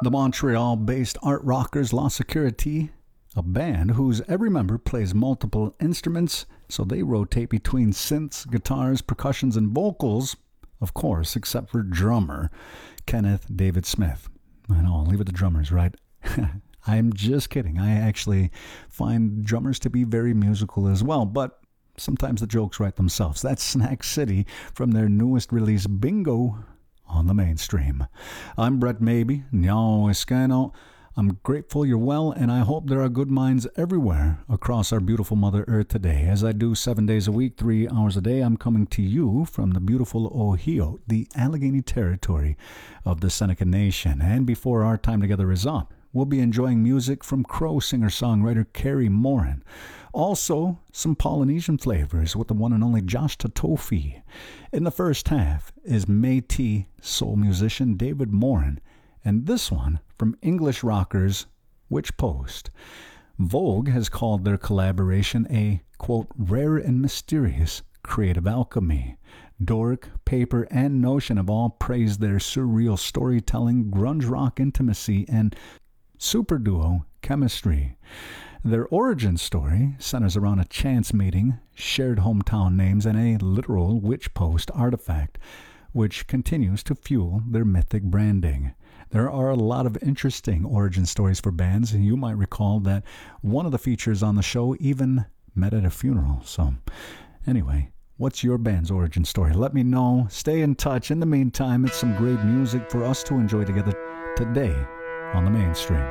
The Montreal-based art rockers La Security, a band whose every member plays multiple instruments, so they rotate between synths, guitars, percussions, and vocals, of course, except for drummer Kenneth David Smith. I know, I'll leave it to drummers, right? I'm just kidding. I actually find drummers to be very musical as well, but sometimes the jokes write themselves. That's Snack City from their newest release, Bingo, on the mainstream. I'm Brett Maybe. Nyao Escano. I'm grateful you're well, and I hope there are good minds everywhere across our beautiful Mother Earth today. As I do 7 days a week, 3 hours a day, I'm coming to you from the beautiful Ohio, the Allegheny territory of the Seneca Nation. And before our time together is up, we'll be enjoying music from Crow singer-songwriter Carrie Morin. Also, some Polynesian flavors with the one and only Josh Tatofi. In the first half is Métis soul musician David Morin, and this one from English rockers Witch Post. Vogue has called their collaboration a, quote, rare and mysterious creative alchemy. Dork, Paper, and Notion have all praised their surreal storytelling, grunge rock intimacy, and super duo chemistry. Their origin story centers around a chance meeting, shared hometown names, and a literal Witch Post artifact, which continues to fuel their mythic branding. There are a lot of interesting origin stories for bands. You might recall that one of the features on the show even met at a funeral. So, anyway, what's your band's origin story? Let me know. Stay in touch. In the meantime, it's some great music for us to enjoy together today on the mainstream.